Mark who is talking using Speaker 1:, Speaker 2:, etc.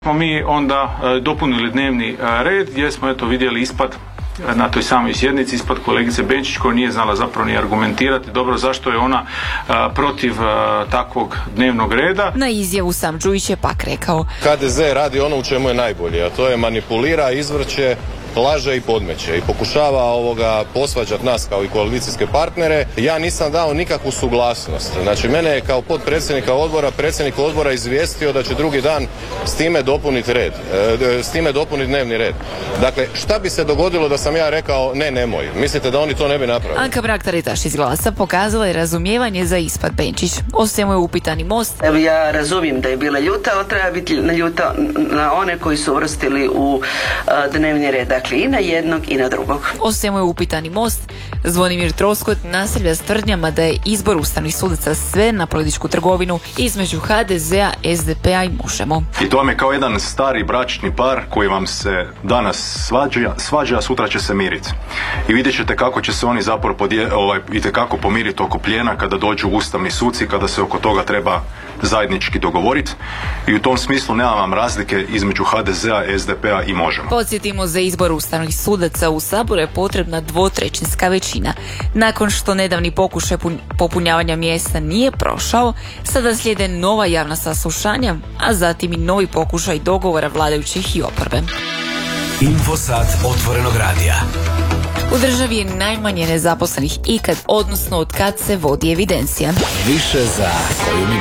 Speaker 1: Smo mi onda dopunili dnevni red gdje smo vidjeli ispad na toj samoj sjednici, ispad kolegice Benčić koja nije znala zapravo ni argumentirati dobro zašto je ona protiv takvog dnevnog reda.
Speaker 2: Na izjavu sam Đujić je pak rekao:
Speaker 3: HDZ radi ono u čemu je najbolji, a to je manipulira, izvrće, laže i podmeće i pokušava posvađati nas kao i koalicijske partnere. Ja nisam dao nikakvu suglasnost. Znači, mene je kao potpredsjednika odbora, predsjednik odbora izvijestio da će drugi dan s time dopuniti dnevni red. Dakle, šta bi se dogodilo da sam ja rekao ne, nemoj? Mislite da oni to ne bi napravili?
Speaker 2: Anka Mrak-Taritaš iz Glasa pokazala je razumijevanje za ispad Benčić. O svemu je upitan i Most.
Speaker 4: Evo, ja razumijem da je bila ljuta, ali treba biti ljuta na one koji su uvrstili u dnevni red. Dakle, i na jednog i na drugog.
Speaker 2: O svemu je upitan i Most. Zvonimir Troskot nastavlja s tvrdnjama da je izbor ustavnih sudaca sve na političku trgovinu između HDZ-a, SDP-a i Možemo.
Speaker 5: I to vam je kao jedan stari bračni par koji vam se danas svađa, a sutra će se miriti. I vidjet ćete kako će se oni zapravo itekako pomiriti oko plijena kada dođu ustavni suci, kada se oko toga treba zajednički dogovoriti. I u tom smislu nema vam razlike između HDZ-a, SDP-a i Možemo.
Speaker 2: Podsjetimo, za izbor ustavnih sudaca u Saboru je potrebna 2/3 većina. Nakon što nedavni pokušaj popunjavanja mjesta nije prošao, sada slijede nova javna saslušanja, a zatim i novi pokušaj dogovora vladajućih i oporbe.
Speaker 6: Infosat otvorenog radija.
Speaker 2: U državi je najmanje nezaposlenih ikad, odnosno od kad se vodi evidencija.
Speaker 6: Više za koju minutu.